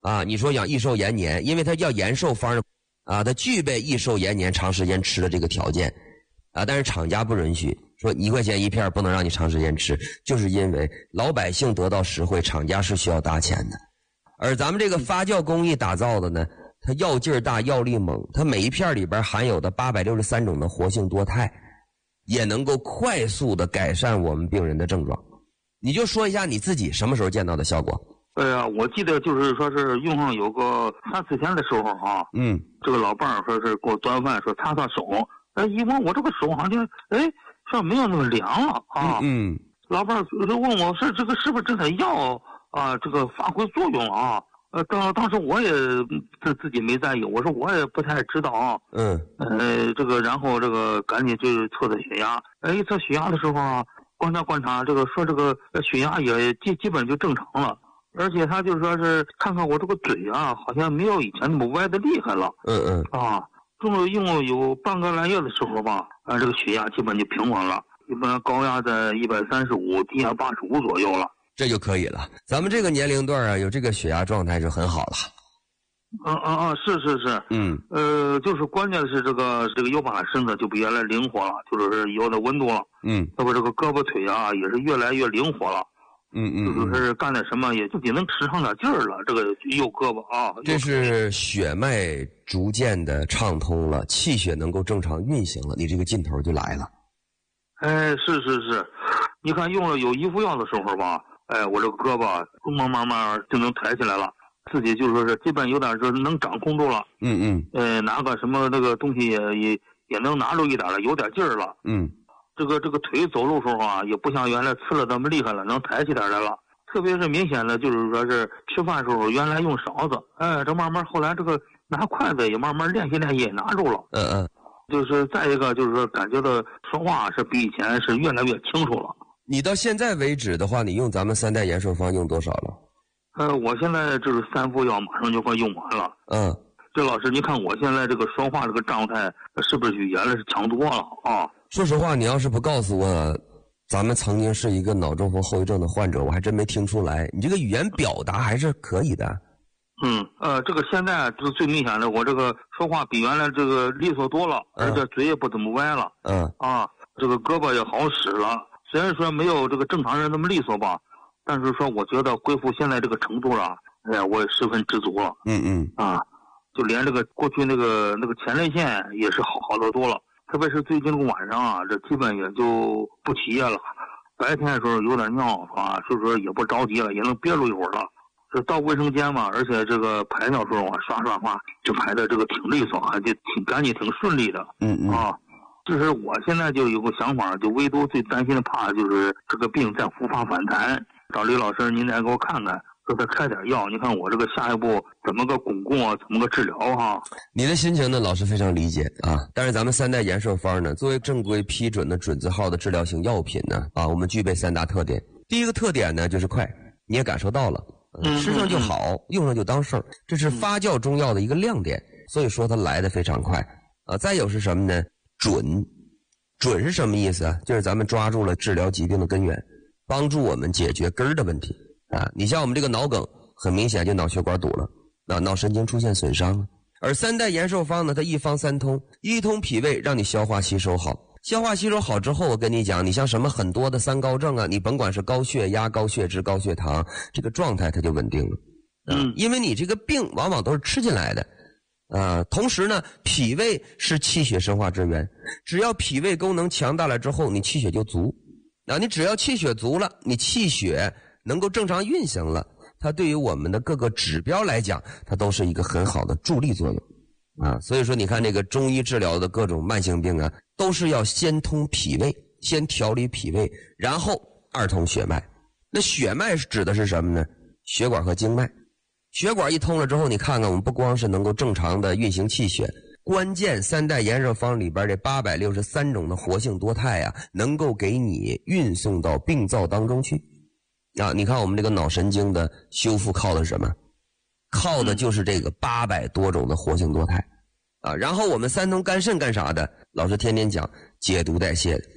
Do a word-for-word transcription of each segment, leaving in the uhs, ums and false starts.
啊，你说养益寿延年，因为它叫延寿方啊，它具备益寿延年长时间吃的这个条件啊，但是厂家不允许说一块钱一片不能让你长时间吃，就是因为老百姓得到实惠，厂家是需要搭钱的。而咱们这个发酵工艺打造的呢，它药劲儿大，药力猛，它每一片里边含有的八百六十三种的活性多肽，也能够快速的改善我们病人的症状。你就说一下你自己什么时候见到的效果？ 哎呀，我记得就是说是用上有个三四天的时候啊，嗯，这个老伴儿说是给我端饭，说擦擦手，哎，一摸我这个手好像，哎，说没有那么凉了啊，嗯，老伴儿就问我是这个是不是这个药啊，这个发挥作用了啊？呃，当当时我也自自己没在意，我说我也不太知道啊，嗯，呃，这个然后这个赶紧就测测血压，哎，测血压的时候啊，观察观察，这个说这个血压也基基本就正常了。而且他就说是看看我这个嘴啊，好像没有以前那么歪的厉害了。嗯嗯啊，这么用了有半个来月的时候吧，啊，这个血压基本就平稳了，一般高压在一百三十五，低压八十五左右了， 这就可以了。咱们这个年龄段啊，有这个血压状态就很好了。 啊啊啊！是是是，嗯，呃，就是关键是这个这个又把身子就比原来灵活了，就是有点温度了。嗯，包括这个胳膊腿啊，也是越来越灵活了。嗯嗯，就是干点什么也自己能使上点劲儿了。这个右胳膊啊， 这是血脉逐渐的畅通了，气血能够正常运行了，你这个劲头就来了。 哎，是是是，你看用了有依附药的时候吧，哎，我这个胳膊慢慢慢就能抬起来了，自己就说是基本有点就是能掌控住了。嗯嗯，呃，拿个什么那个东西也也也能拿住一点了，有点劲儿了。嗯。这个这个腿走路时候啊，也不像原来刺了那么厉害了，能抬起点来了。特别是明显的，就是说是吃饭时候原来用勺子，哎，这慢慢后来这个拿筷子也慢慢练习练习也拿住了。嗯嗯。就是再一个就是说感觉到说话是比以前是越来越清楚了。 你到现在为止的话，你用咱们三代延寿方用多少了？ 呃，我现在就是三副药马上就快用完了。嗯。这老师，你看我现在这个说话这个状态是不是比原来是强多了啊？ 说实话，你要是不告诉我咱们曾经是一个脑中风后遗症的患者，我还真没听出来。你这个语言表达还是可以的。 嗯，呃，这个现在这最明显的，我这个说话比原来这个利索多了，嗯、而且嘴也不怎么歪了。嗯，啊，这个胳膊也好使了。虽然说没有这个正常人那么利索吧，但是说我觉得恢复现在这个程度啊，哎呀，我也十分知足了。嗯嗯，啊，就连这个过去那个那个前列腺也是好好得多了。特别是最近这个晚上啊，这基本也就不起夜了。白天的时候有点尿啊，所以说也不着急了，也能憋住一会儿了。这到卫生间嘛，而且这个排尿时候啊，刷刷刷就排的这个挺利索，还就挺赶紧挺顺利的。嗯嗯啊，就是我现在就有个想法，就唯独最担心的怕就是这个病再复发反弹。找李老师您再给我看看。说再开点药，你看我这个下一步怎么个巩固啊，怎么个治疗哈、啊？ 你的心情呢，老师非常理解啊。但是咱们三代延寿方呢，作为正规批准的准字号的治疗型药品呢，啊，我们具备三大特点。第一个特点呢，就是快，你也感受到了，嗯、吃上就好，用上就当事儿，这是发酵中药的一个亮点。所以说它来得非常快啊。再有是什么呢？准，准是什么意思啊？就是咱们抓住了治疗疾病的根源，帮助我们解决根儿的问题。啊，你像我们这个脑梗，很明显就脑血管堵了，啊，脑神经出现损伤了。而三代延寿方呢，它一方三通，一通脾胃，让你消化吸收好，消化吸收好之后，我跟你讲，你像什么很多的三高症啊，你甭管是高血压、高血脂、高血糖，这个状态它就稳定了。嗯，因为你这个病往往都是吃进来的。啊，同时呢，脾胃是气血生化之源，只要脾胃功能强大了之后，你气血就足。啊，你只要气血足了，你气血能够正常运行了，它对于我们的各个指标来讲，它都是一个很好的助力作用啊。所以说你看这个中医治疗的各种慢性病啊，都是要先通脾胃，先调理脾胃，然后二通血脉。那血脉指的是什么呢？血管和经脉。血管一通了之后，你看看我们不光是能够正常的运行气血，关键三代延寿方里边这八百六十三种的活性多肽啊，能够给你运送到病灶当中去。啊，你看我们这个脑神经的修复靠的是什么？靠的就是这个八百多种的活性多肽啊。然后我们三通肝肾干啥的？老师天天讲解毒代谢的。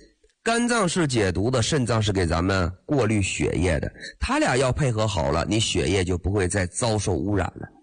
肝脏是解毒的，肾脏是给咱们过滤血液的，它俩要配合好了，你血液就不会再遭受污染了。